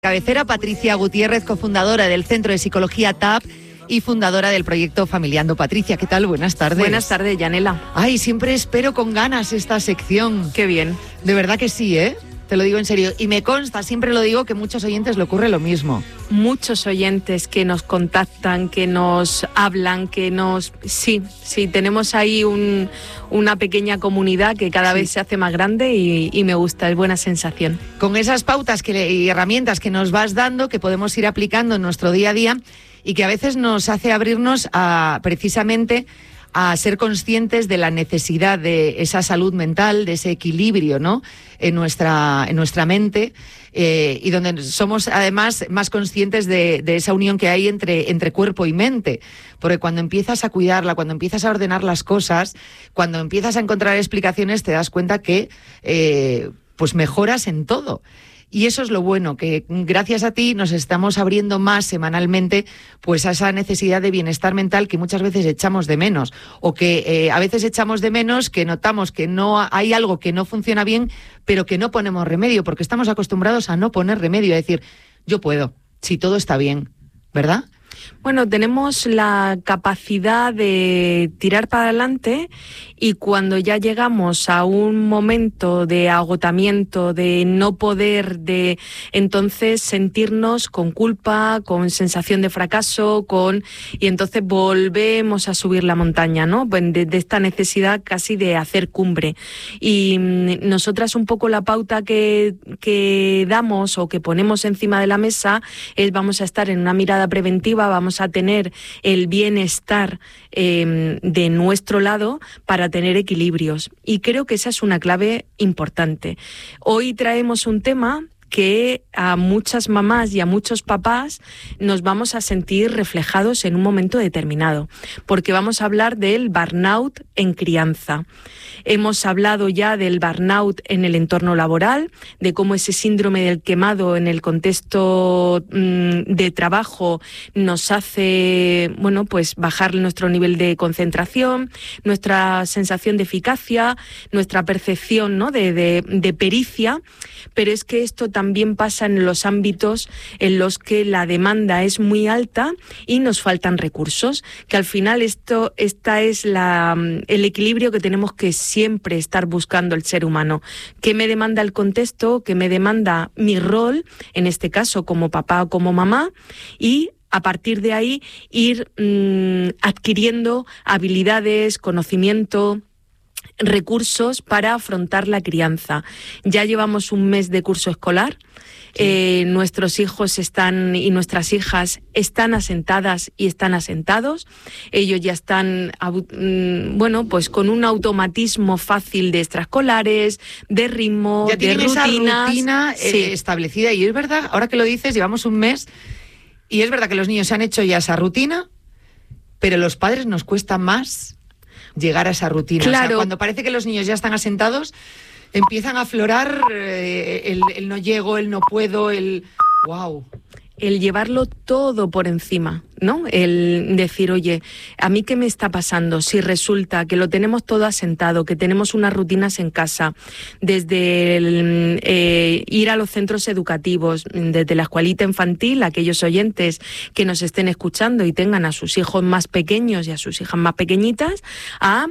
Cabecera, Patricia Gutiérrez, cofundadora del Centro de Psicología TAP y fundadora del proyecto Familiando. Patricia, ¿qué tal? Buenas tardes. Buenas tardes, Yanela. Ay, siempre espero con ganas esta sección. Qué bien. De verdad que sí, ¿eh? Te lo digo en serio. Y me consta, siempre lo digo, que a muchos oyentes le ocurre lo mismo. Muchos oyentes que nos contactan, que nos hablan, que nos... Sí, tenemos ahí una pequeña comunidad que cada vez se hace más grande y me gusta, es buena sensación. Con esas pautas y herramientas que nos vas dando, que podemos ir aplicando en nuestro día a día y que a veces nos hace abrirnos precisamente a ser conscientes de la necesidad de esa salud mental, de ese equilibrio, ¿no?, en nuestra mente, y donde somos además más conscientes de esa unión que hay entre cuerpo y mente. Porque cuando empiezas a cuidarla, cuando empiezas a ordenar las cosas, cuando empiezas a encontrar explicaciones, te das cuenta que pues mejoras en todo. Y eso es lo bueno, que gracias a ti nos estamos abriendo más semanalmente pues a esa necesidad de bienestar mental que muchas veces echamos de menos, o que a veces echamos de menos, que notamos que no hay algo que no funciona bien, pero que no ponemos remedio, porque estamos acostumbrados a no poner remedio, a decir, yo puedo, si todo está bien, ¿verdad? Bueno, tenemos la capacidad de tirar para adelante y cuando ya llegamos a un momento de agotamiento, de no poder, de entonces sentirnos con culpa, con sensación de fracaso, y entonces volvemos a subir la montaña, ¿no? De esta necesidad casi de hacer cumbre. Y nosotras un poco la pauta que damos o que ponemos encima de la mesa es: vamos a estar en una mirada preventiva, vamos a tener el bienestar de nuestro lado para tener equilibrios. Y creo que esa es una clave importante. Hoy traemos un tema que a muchas mamás y a muchos papás nos vamos a sentir reflejados en un momento determinado, porque vamos a hablar del burnout en crianza. Hemos hablado ya del burnout en el entorno laboral, de cómo ese síndrome del quemado en el contexto de trabajo nos hace, bueno, pues bajar nuestro nivel de concentración, nuestra sensación de eficacia, nuestra percepción, ¿no?, de pericia, pero es que esto también pasa en los ámbitos en los que la demanda es muy alta y nos faltan recursos, que al final esta es el equilibrio que tenemos que siempre estar buscando el ser humano. ¿Qué me demanda el contexto? ¿Qué me demanda mi rol, en este caso como papá o como mamá? Y a partir de ahí ir adquiriendo habilidades, conocimiento, recursos para afrontar la crianza. Ya llevamos un mes de curso escolar. Sí. Nuestros hijos y nuestras hijas están asentadas y están asentados. Ellos ya están, bueno, pues con un automatismo fácil de extraescolares, de ritmo, ya de rutinas. Esa rutina establecida. Y es verdad, ahora que lo dices, llevamos un mes y es verdad que los niños se han hecho ya esa rutina, pero los padres nos cuesta más llegar a esa rutina. Claro. O sea, cuando parece que los niños ya están asentados, empiezan a aflorar el no llego, el no puedo, el wow. El llevarlo todo por encima, ¿no? El decir, oye, ¿a mí qué me está pasando? Si resulta que lo tenemos todo asentado, que tenemos unas rutinas en casa, desde ir a los centros educativos, desde la escuelita infantil, aquellos oyentes que nos estén escuchando y tengan a sus hijos más pequeños y a sus hijas más pequeñitas, a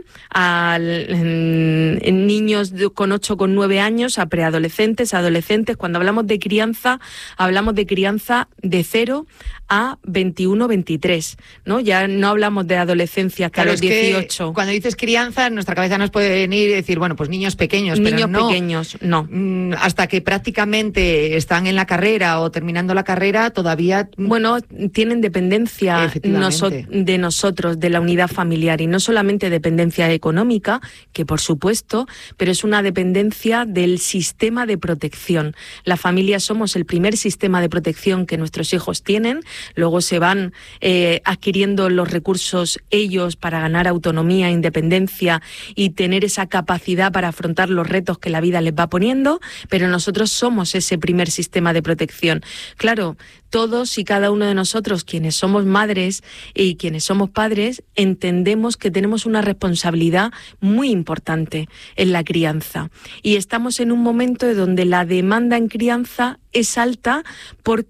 niños con 8, con 9 años, a preadolescentes, adolescentes. Cuando hablamos de crianza de 0 a 21, 23, ¿no? Ya no hablamos de adolescencia hasta los 18. Cuando dices crianza, en nuestra cabeza nos puede venir y decir, bueno, pues niños pequeños, pero no. Pequeños, no. Hasta que prácticamente están en la carrera o terminando la carrera, todavía... Bueno, tienen dependencia de nosotros, de la unidad familiar, y no solamente dependencia económica, que por supuesto, pero es una dependencia del sistema de protección. La familia somos el primer sistema de protección que nuestros hijos tienen, luego se van adquiriendo los recursos ellos para ganar autonomía, independencia y tener esa capacidad para afrontar los retos que la vida les va poniendo, pero nosotros somos ese primer sistema de protección. Claro, todos y cada uno de nosotros, quienes somos madres y quienes somos padres, entendemos que tenemos una responsabilidad muy importante en la crianza. Y estamos en un momento donde la demanda en crianza es alta porque